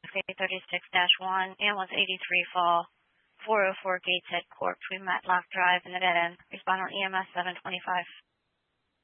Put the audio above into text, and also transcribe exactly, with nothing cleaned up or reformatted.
thirty-six dash one, ambulance eighty-three fall, four oh four Gateshead Court between Matlock Drive and the dead end. Respond on E M S seven twenty-five.